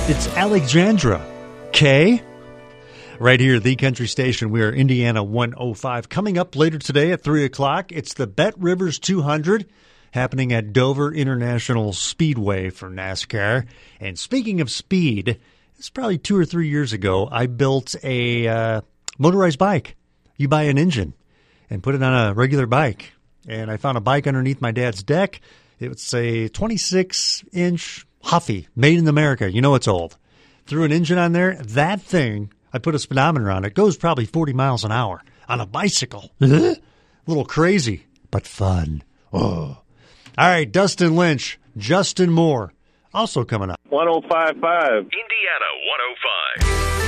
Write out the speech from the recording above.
It's Alexandra K. Right here, the country station. We are Indiana 105. Coming up later today at 3 o'clock, it's the Bet Rivers 200 happening at Dover International Speedway for NASCAR. And speaking of speed, it's probably 2 or 3 years ago, I built a motorized bike. You buy an engine and put it on a regular bike. And I found a bike underneath my dad's deck. It's a 26-inch Huffy, made in America. You know it's old. Threw an engine on there. That thing, I put a speedometer on it, goes probably 40 miles an hour on a bicycle. A little crazy, but fun. Oh. All right, Dustin Lynch, Justin Moore, also coming up. 105.5. Indiana 105.